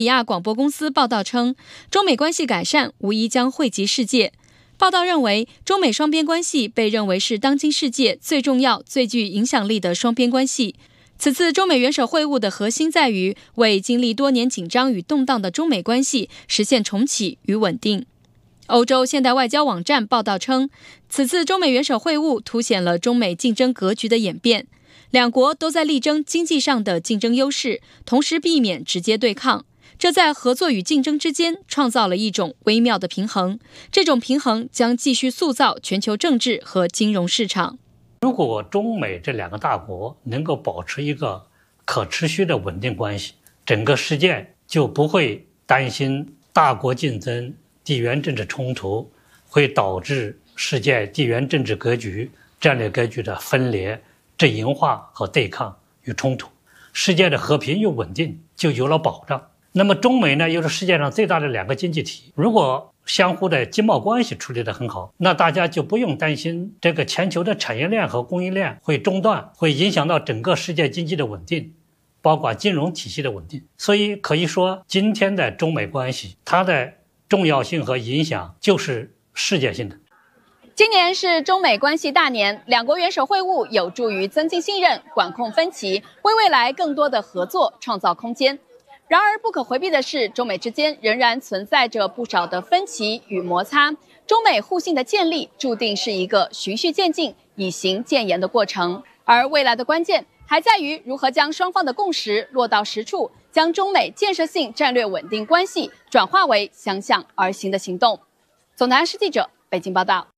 比亚广播公司报道称，中美关系改善无疑将惠及世界。报道认为，中美双边关系被认为是当今世界最重要、最具影响力的双边关系。此次中美元首会晤的核心在于为经历多年紧张与动荡的中美关系实现重启与稳定。欧洲现代外交网站报道称，此次中美元首会晤凸显了中美竞争格局的演变，两国都在力争经济上的竞争优势，同时避免直接对抗。这在合作与竞争之间创造了一种微妙的平衡，这种平衡将继续塑造全球政治和金融市场。 如果中美这两个大国能够保持一个可持续的稳定关系，整个世界就不会担心大国竞争、地缘政治冲突会导致世界地缘政治格局、战略格局的分裂、阵营化和对抗与冲突，世界的和平与稳定就有了保障。那么中美呢，又是世界上最大的两个经济体，如果相互的经贸关系处理得很好，那大家就不用担心这个全球的产业链和供应链会中断，会影响到整个世界经济的稳定，包括金融体系的稳定。所以可以说，今天的中美关系，它的重要性和影响就是世界性的。 今年是中美关系大年，两国元首会晤有助于增进信任、管控分歧，为未来更多的合作创造空间。然而，不可回避的是，中美之间仍然存在着不少的分歧与摩擦。中美互信的建立，注定是一个循序渐进、以行渐严的过程。而未来的关键，还在于如何将双方的共识落到实处，将中美建设性战略稳定关系转化为相向而行的行动。总台央视记者北京报道。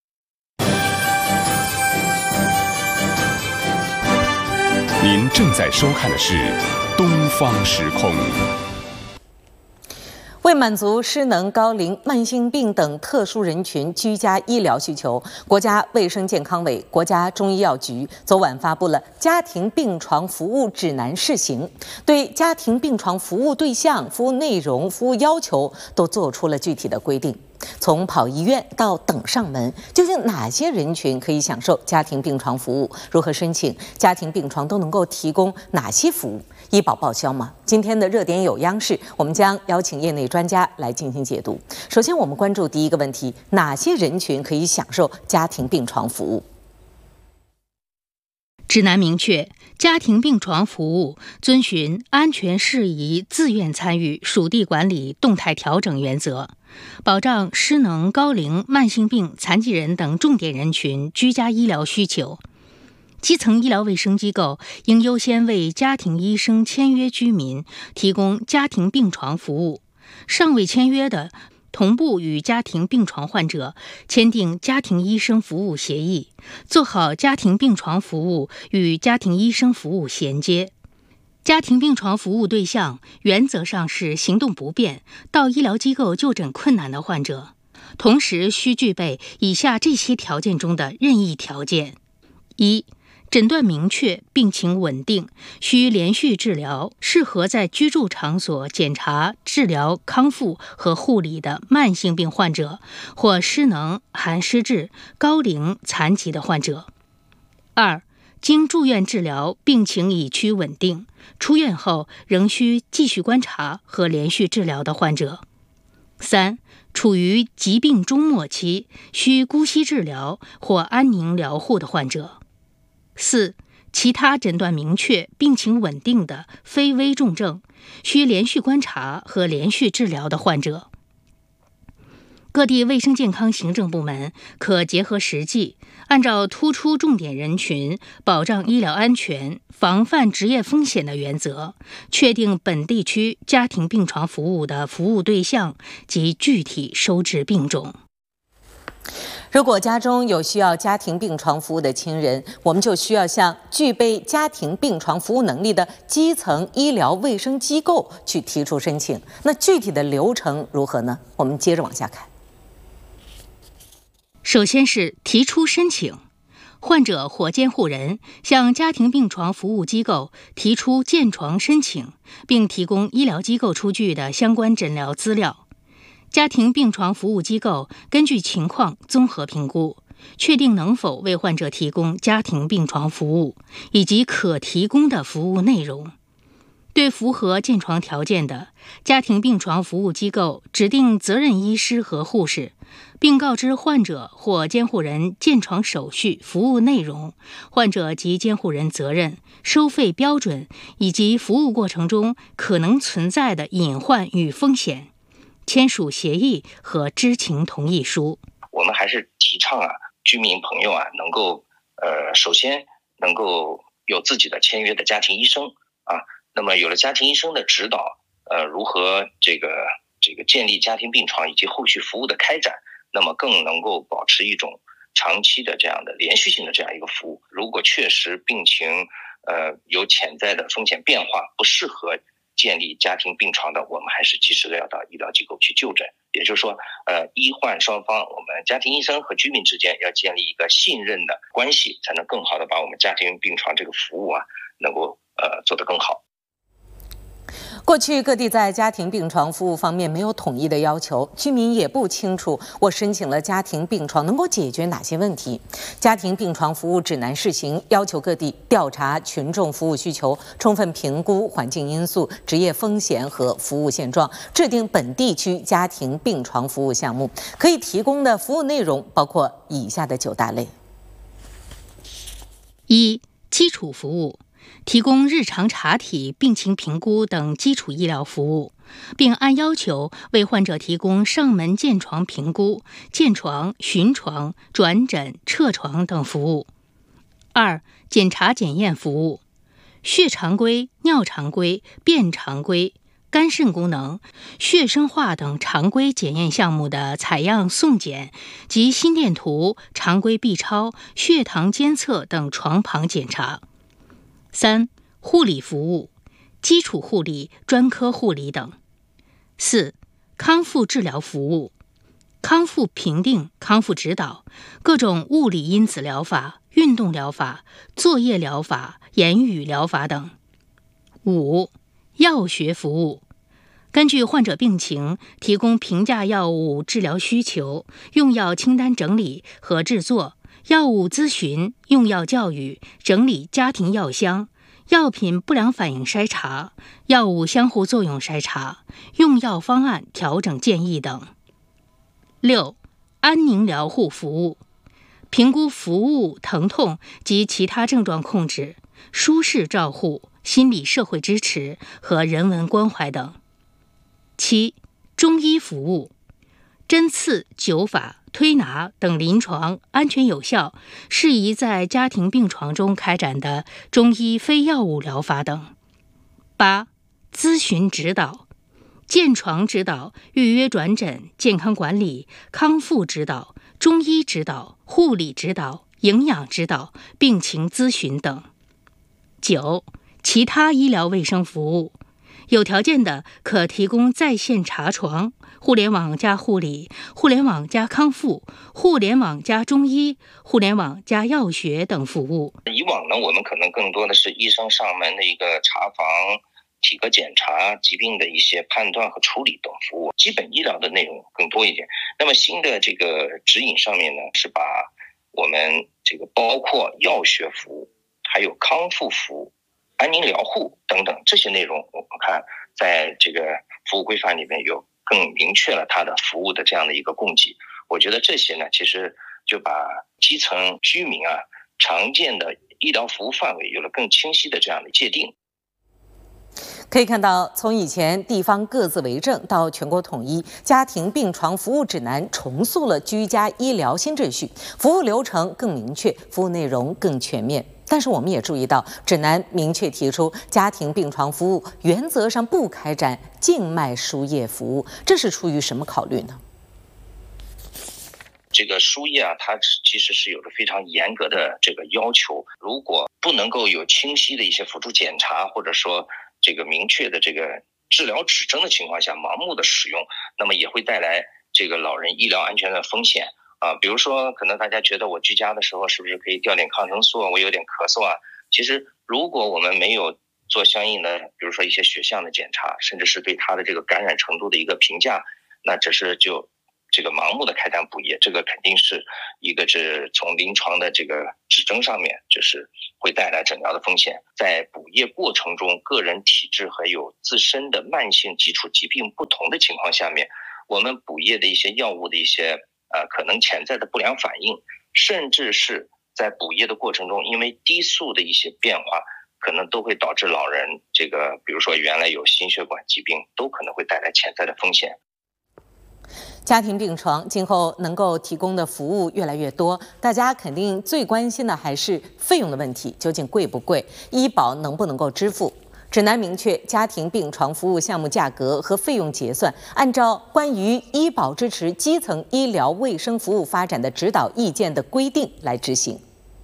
您正在收看的是东方时空。 为满足失能、高龄、慢性病等特殊人群居家医疗需求，国家卫生健康委、国家中医药局昨晚发布了《家庭病床服务指南试行》，对家庭病床服务对象、服务内容、服务要求都做出了具体的规定。从跑医院到等上门，究竟哪些人群可以享受家庭病床服务？如何申请？家庭病床都能够提供哪些服务？医保报销吗？今天的热点有央视，我们将邀请业内专家来进行解读。首先，我们关注第一个问题：哪些人群可以享受家庭病床服务？ 指南明确，家庭病床服务遵循安全适宜、自愿参与、属地管理、动态调整原则，保障失能、高龄、慢性病、残疾人等重点人群居家医疗需求。基层医疗卫生机构应优先为家庭医生签约居民提供家庭病床服务，尚未签约的，同步与家庭病床患者签订家庭医生服务协议，做好家庭病床服务与家庭医生服务衔接。家庭病床服务对象原则上是行动不便、到医疗机构就诊困难的患者，同时需具备以下这些条件中的任意条件：一、诊断明确，病情稳定，需连续治疗，适合在居住场所检查、治疗、康复和护理的慢性病患者或失能、含失智、高龄、残疾的患者。二、经住院治疗，病情已趋稳定，出院后仍需继续观察和连续治疗的患者。三、处于疾病终末期，需姑息治疗或安宁疗护的患者。四、其他诊断明确、病情稳定的非危重症，需连续观察和连续治疗的患者。各地卫生健康行政部门可结合实际，按照突出重点人群、保障医疗安全、防范职业风险的原则，确定本地区家庭病床服务的服务对象及具体收治病种。 如果家中有需要家庭病床服务的亲人，我们就需要向具备家庭病床服务能力的基层医疗卫生机构去提出申请。那具体的流程如何呢？我们接着往下看。 首先是提出申请，患者或监护人向家庭病床服务机构提出建床申请，并提供医疗机构出具的相关诊疗资料。家庭病床服务机构根据情况综合评估，确定能否为患者提供家庭病床服务以及可提供的服务内容。 对符合建床条件的家庭病床服务机构指定责任医师和护士，并告知患者或监护人建床手续、服务内容、患者及监护人责任、收费标准以及服务过程中可能存在的隐患与风险，签署协议和知情同意书。 我们还是提倡居民朋友能够首先能够有自己的签约的家庭医生那么有了家庭医生的指导，如何这个建立家庭病床以及后续服务的开展，那么更能够保持一种长期的这样的连续性的这样一个服务。如果确实病情有潜在的风险变化，不适合建立家庭病床的，我们还是及时的要到医疗机构去就诊。也就是说，医患双方，我们家庭医生和居民之间要建立一个信任的关系，才能更好的把我们家庭病床这个服务能够做得更好。 过去各地在家庭病床服务方面没有统一的要求，居民也不清楚我申请了家庭病床能够解决哪些问题。家庭病床服务指南试行，要求各地调查群众服务需求，充分评估环境因素、职业风险和服务现状，制定本地区家庭病床服务项目。可以提供的服务内容包括以下的9大类： 1. 基础服务，提供日常查体、病情评估等基础医疗服务，并按要求为患者提供上门建床评估、建床、巡床、转诊、撤床等服务。2. 检查检验服务，血常规、尿常规、便常规、肝肾功能、血生化等常规检验项目的采样送检及心电图、常规 B 超、血糖监测等床旁检查。3. 护理服务，基础护理、专科护理等。4. 康复治疗服务，康复评定、康复指导、各种物理因子疗法、运动疗法、作业疗法、言语疗法等。5. 药学服务，根据患者病情，提供平价药物治疗需求、用药清单整理和制作、药物咨询、用药教育、整理家庭药箱、药品不良反应筛查、药物相互作用筛查、用药方案调整建议等。6. 安宁疗护服务，评估服务疼痛及其他症状控制、舒适照护、心理社会支持和人文关怀等。7. 中医服务，针刺、灸法、推拿等临床安全有效、适宜在家庭病床中开展的中医非药物疗法等。8. 咨询指导，建床指导、预约转诊、健康管理、康复指导、中医指导、护理指导、营养指导、病情咨询等。9. 其他医疗卫生服务，有条件的可提供在线查床、互联网加护理、互联网加康复、互联网加中医、互联网加药学等服务。 以往呢，我们可能更多的是医生上门的一个查房、体格检查、疾病的一些判断和处理等服务，基本医疗的内容更多一点。那么新的这个指引上面呢，是把我们这个包括药学服务、还有康复服务、安宁疗护等等这些内容，我们看在这个服务规范里面有更明确了它的服务的这样的一个供给。我觉得这些呢，其实就把基层居民常见的医疗服务范围有了更清晰的这样的界定。 可以看到，从以前地方各自为政到全国统一，家庭病床服务指南重塑了居家医疗新秩序，服务流程更明确，服务内容更全面。但是我们也注意到，指南明确提出，家庭病床服务原则上不开展静脉输液服务，这是出于什么考虑呢？ 这个输液它其实是有着非常严格的这个要求，如果不能够有清晰的一些辅助检查，或者说这个明确的这个治疗指征的情况下，盲目的使用，那么也会带来这个老人医疗安全的风险。比如说可能大家觉得我居家的时候是不是可以吊点抗生素，我有点咳嗽其实如果我们没有做相应的比如说一些血项的检查，甚至是对它的这个感染程度的一个评价，那这这个盲目的开展补液，这个肯定是一个是从临床的这个指征上面，就是会带来诊疗的风险。在补液过程中，个人体质和有自身的慢性基础疾病不同的情况下面，我们补液的一些药物的一些可能潜在的不良反应，甚至是在补液的过程中，因为低速的一些变化，可能都会导致老人这个，比如说原来有心血管疾病，都可能会带来潜在的风险。 家庭病床今后能够提供的服务越来越多，大家肯定最关心的还是费用的问题，究竟贵不贵？医保能不能够支付？指南明确家庭病床服务项目价格和费用结算，按照关于医保支持基层医疗卫生服务发展的指导意见的规定来执行。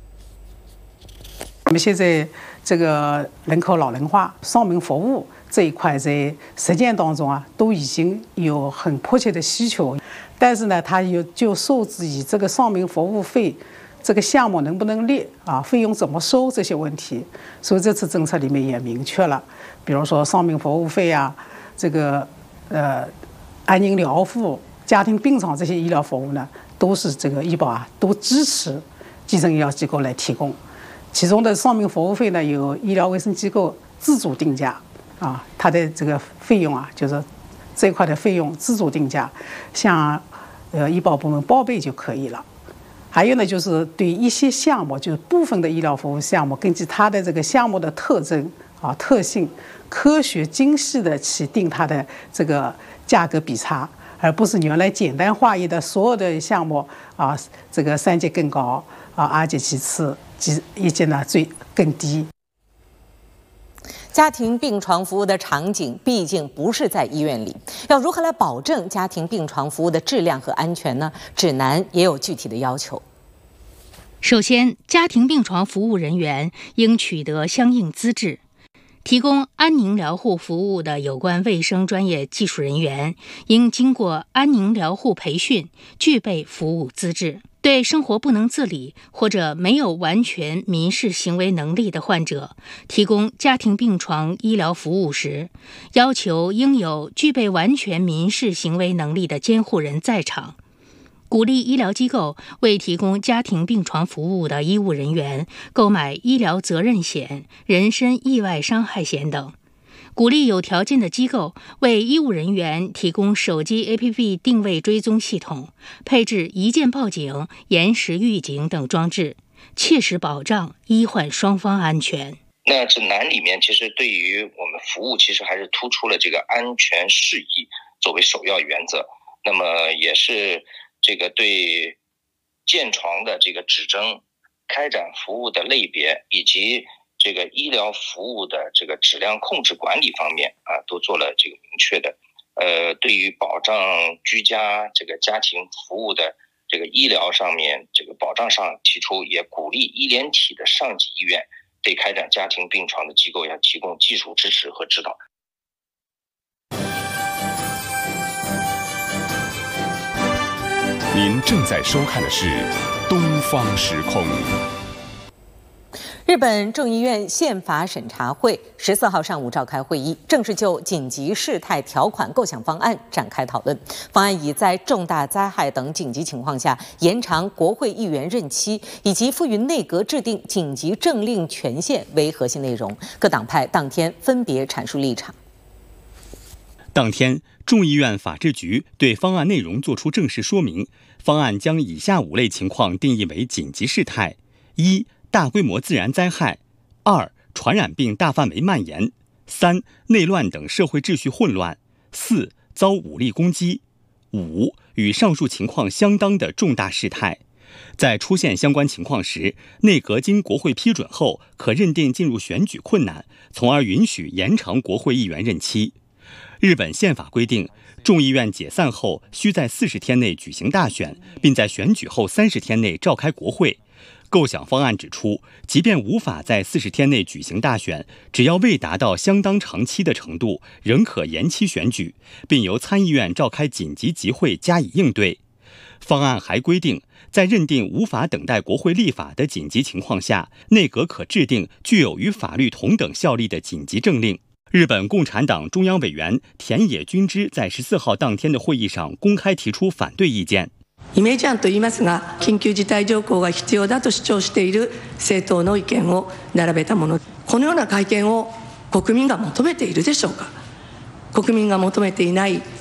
我们现在这个人口老龄化、丧命服务这一块在实践当中啊，都已经有很迫切的需求，但是呢，它就受制于这个丧命服务费这个项目能不能列啊，费用怎么收这些问题，所以这次政策里面也明确了，比如说丧命服务费啊，这个安宁疗护、家庭病床这些医疗服务呢，都是这个医保啊都支持基层医疗机构来提供。其中的丧命服务费呢，有医疗卫生机构自主定价啊，它的这个费用啊，就是这一块的费用自主定价，向医保部门报备就可以了。还有呢，就是对一些项目，就是部分的医疗服务项目，根据它的这个项目的特征啊、特性，科学精细的去定它的这个价格比差，而不是原来简单化一的所有的项目啊，这个3级更高啊，2级其次，1级呢更低。 家庭病床服务的场景毕竟不是在医院里，要如何来保证家庭病床服务的质量和安全呢？指南也有具体的要求。 首先，家庭病床服务人员应取得相应资质。提供安宁疗护服务的有关卫生专业技术人员应经过安宁疗护培训，具备服务资质。对生活不能自理或者没有完全民事行为能力的患者，提供家庭病床医疗服务时，要求应有具备完全民事行为能力的监护人在场。鼓励医疗机构为提供家庭病床服务的医务人员购买医疗责任险、人身意外伤害险等。鼓励有条件的机构为医务人员提供手机 APP 定位追踪系统，配置一键报警、延时预警等装置，切实保障医患双方安全。 那指南里面其实对于我们服务其实还是突出了这个安全适宜作为首要原则，那么也是这个对建床的这个指征、开展服务的类别以及这个医疗服务的这个质量控制管理方面啊，都做了这个明确的。对于保障居家这个家庭服务的这个医疗上面这个保障上提出，也鼓励医联体的上级医院对开展家庭病床的机构要提供技术支持和指导。 您正在收看的是《东方时空》。 日本众议院宪法审查会14号上午召开会议，正式就紧急事态条款构想方案展开讨论。方案以在重大灾害等紧急情况下延长国会议员任期，以及赋予内阁制定紧急政令权限为核心内容。各党派当天分别阐述立场。 当天，众议院法制局对方案内容作出正式说明。方案将以下5类情况定义为紧急事态：1、大规模自然灾害；2、传染病大范围蔓延；3、内乱等社会秩序混乱；4、遭武力攻击；5、与上述情况相当的重大事态。在出现相关情况时，内阁经国会批准后，可认定进入选举困难，从而允许延长国会议员任期。日本宪法规定，众议院解散后需在40天内举行大选，并在选举后30天内召开国会。构想方案指出，即便无法在40天内举行大选，只要未达到相当长期的程度，仍可延期选举，并由参议院召开紧急集会加以应对。方案还规定，在认定无法等待国会立法的紧急情况下，内阁可制定具有与法律同等效力的紧急政令。 日本共产党中央委員田野君之在14號當天的會議上公開提出反對意見。 イメージ案と言いますが、緊急事態条項が必要だと主張している政党の意見を並べたもの。このような改憲を国民が求めているでしょうか。国民が求めていない